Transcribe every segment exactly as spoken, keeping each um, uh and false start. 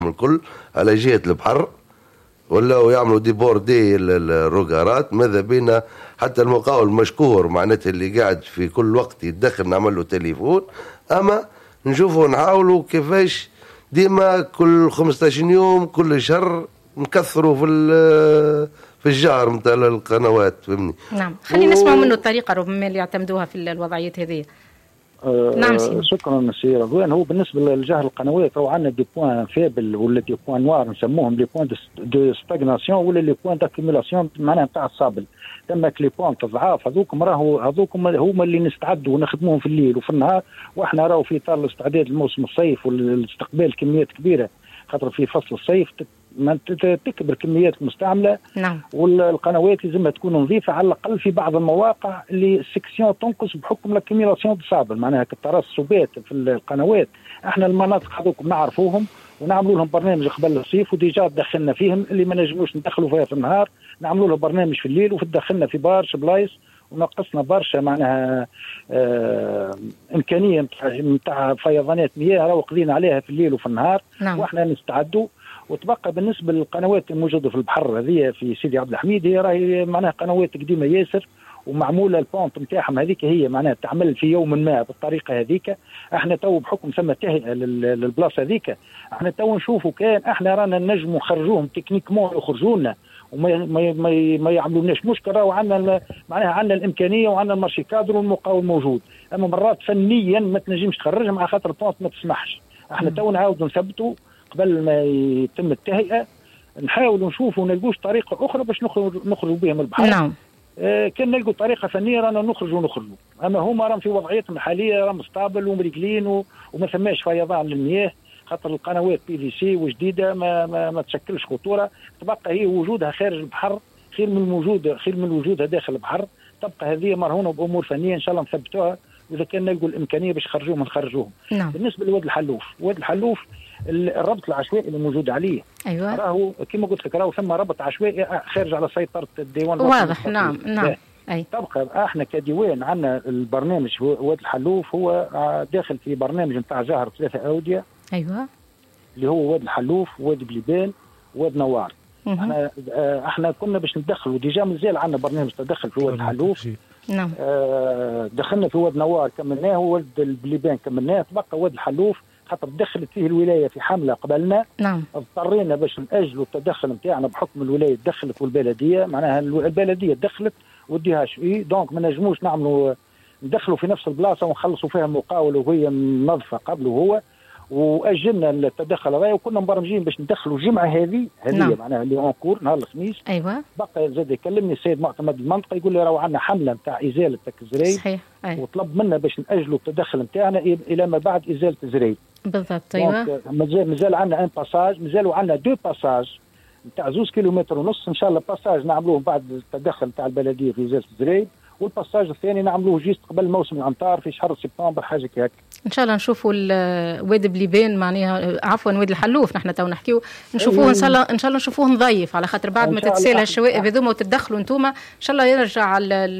الكل على جهة البحر، ولا يعملوا ديبور دي الروغارات. ماذا بينا حتى المقاول مشكور معناتها اللي قاعد في كل وقت يتدخل نعمل له تليفون، اما نشوفوا نحاولوا كيفاش ديما كل خمسطاش يوم كل شهر نكثروا في في الجهر نتاع القنوات، فهمني. نعم، خلينا و... نسمع منه الطريقه ربما اللي يعتمدوها في الوضعيات هذه. آه نعم سيدي. شكرا سي رضوان. هو بالنسبه للجهر القنوات هو عندنا دي بوان فيبل ولا دي بوان نوار نسموهم لي بوان دو ستاغناسيون ولا لي بوان داكيميلاسيون معناها نتاع الصابل. تماك لي بوان تضعاف هذوكم راهو هذوكم هما اللي نستعدوا ونخدموهم في الليل وفي النهار، واحنا راهو في اطار الاستعداد لموسم الصيف والاستقبال كميات كبيره، خاطر في فصل الصيف ما تكبر كميات المستعمله. نعم. والقنوات لازمها تكون نظيفه على الاقل في بعض المواقع اللي السكسيون تنقص بحكم لاكيميلاسيون دو صابل، معناها الترسبات في القنوات. احنا المناطق هذوك نعرفوهم ونعملوا لهم برنامج قبل الصيف وديجا دخلنا فيهم، اللي ما نجموش ندخلوا فيها في النهار نعملوا له برنامج في الليل، وفي دخلنا في برشا بلايص ونقصنا برشا معناها آه امكانيه نتاع فيضانات مياه راهو قضينا عليها في الليل وفي النهار. نعم. واحنا نستعدوا. وتبقى بالنسبه للقنوات الموجوده في البحر هذه في سيدي عبد الحميد، هي راهي معناها قنوات قديمه ياسر ومعموله البونت نتاعهم هذيك هي معناها تعمل في يوم ما بالطريقه هذيك. احنا تو بحكم ثم تهيئه للبلاصه هذيك، احنا تو نشوفوا كان احنا رانا نجموا نخرجوهم تكنيكمون يخرجوا لنا وما ما ما, ما يعملوناش مشكله، راهو عندنا معناها عندنا الامكانيه وعندنا المارشي كادر والمقاول موجود، اما مرات فنيا ما تنجمش تخرجهم على خاطر البونت ما تسمحش. احنا تو نعاودوا نثبتوا قبل ما يتم التهيئه، نحاولوا نشوفوا نلقوش طريقه اخرى باش نخرج نخرجوا بها من البحر. نعم. آه كان نلقوا طريقه فنيه رانا نخرجوا ونخرجوا، اما هما راهم في وضعيتهم الحاليه راهم ستابل ومريقلين وما ثماش فيضان للمياه، خاطر القنوات بي في سي وجديده ما, ما ما تشكلش خطوره. تبقى هي وجودها خارج البحر خير من الوجود خير من وجودها داخل البحر. تبقى هذه مرهونه بامور فنيه ان شاء الله نثبتوها، واذا كان نلقوا الامكانيه باش نخرجوهم نخرجوهم. نعم. بالنسبه لواد الحلوف، واد الحلوف الربط العشوائي اللي موجود عليه، ايوه راهو كما قلت لك راهو ثم ربط عشوائي خارج على سيطره الديوان. واضح. نعم نعم. أي. تبقى احنا كديوان عندنا البرنامج واد الحلوف هو داخل في برنامج نتاع جهر ثلاثه اوديه. ايوه. اللي هو واد الحلوف، واد بليبان، واد نوار. احنا احنا كنا باش ندخلوا ديجا مازال عندنا برنامج تدخل في واد الحلوف. نعم. آه دخلنا في واد نوار كملناه، وواد البليبان كملناه، تبقى واد الحلوف خاطر دخلت فيه الولايه في حمله قبلنا. نعم. اضطرينا باش ناجلوا التدخل نتاعنا بحكم الولايه دخلت والبلديه، معناها البلديه دخلت وديها شوي، دونك ما نجموش نعملوا ندخلوا في نفس البلاصه ونخلصوا فيها المقاوله وهي منظفه قبل وهو، واجلنا التدخل هذا وكنا مبرمجين باش ندخلوا الجمعه هذه هذه نعم. معناها اللي اونكور نهار الخميس. ايوه. بقى زاد يكلمني السيد معتمد المنطقه يقول لي راهو عندنا حمله نتاع ازاله الزريب. صحيح. أيوة. وطلب منا باش ناجلوا التدخل نتاعنا الى ما بعد ازاله الزريب. بالضبط. ايوه. مازال مازال عندنا ان باساج، مازالوا عندنا دو باساج نتاع زوز كيلومتر ونص، ان شاء الله باساج نعملوه بعد التدخل نتاع البلديه في ازاله الزريب، والباساج الثاني نعملوه جيست قبل موسم الامطار في شهر سبتمبر حاجه كهك. ان شاء الله نشوفوا واد بليبان معناها عفوا واد الحلوف نحن تو نحكيو نشوفوه ان شاء الله ان شاء الله نشوفوه نظيف، على خاطر بعد ما تتسال الشوائب هذوما وتدخلوا انتوما ان شاء الله يرجع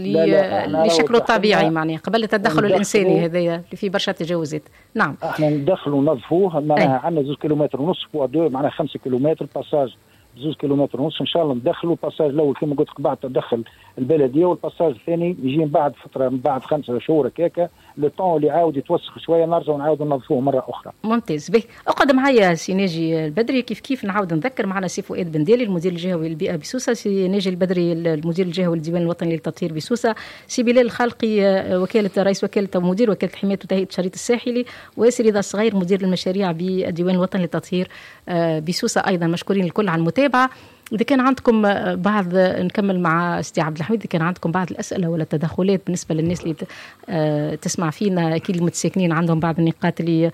لشكله الطبيعي معناها قبل التدخل الانساني هذايا اللي فيه برشا تجاوزات. نعم. احنا ندخلوا ونظفوه معناها عندنا زوج كيلومتر ونص فوا دو معناها خمسة كيلومتر باساج زوج كيلومتر ونص ان شاء الله ندخلوا. الباساج الاول كما قلت لك بعد تدخل البلديه، والباساج الثاني يجي من بعد فتره من بعد خمسة شهور هكاكا لو طون اللي عاود يتوسخ شويه نرجعوا نعاودوا ننظفوه مره اخرى. ممتاز. به اقعد معايا سي ناجي البدري. كيف كيف نعاود نذكر معنا سي فؤاد بندالي المدير الجهوي للبيئه بسوسه، سي ناجي البدري المدير الجهوي للديوان الوطني للتطهير بسوسه، سي بلال الخالقي وكاله رئيس وكاله مدير وكاله حمايه وتهيئه الشريط الساحلي، وياسر رضا الصغير مدير المشاريع بالديوان الوطني للتطهير بسوسه. ايضا مشكورين الكل على المتابعه. إذا كان عندكم بعض نكمل مع سيدي عبد الحميد، إذا كان عندكم بعض الأسئلة ولا التدخلات بالنسبة للناس اللي تسمع فينا أكيد المتساكنين عندهم بعض النقاط اللي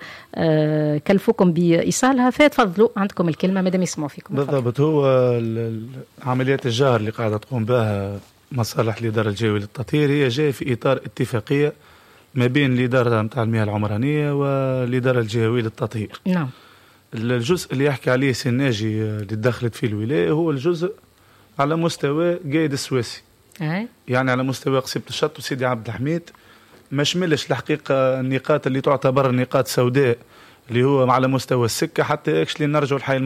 كلفوكم بإيصالها، فتفضلوا عندكم الكلمة مادام يسمعوا فيكم. بالضبط. هو عمليات الجهر اللي قاعدة تقوم بها مصالح الإدارة الجهوية للتطهير هي جاية في إطار اتفاقية ما بين الإدارة متاع المياه العمرانية والإدارة الجهوية للتطهير. نعم. الجزء اللي يحكي عليه سناجي اللي دخلت فيه الولاية هو الجزء على مستوى قايد السواسي، يعني على مستوى قصيبة الشط وسيدي عبد الحميد، ما شملش الحقيقة النقاط اللي تعتبر نقاط سوداء اللي هو على مستوى السكه حتى اكشلي نرجعوا الحي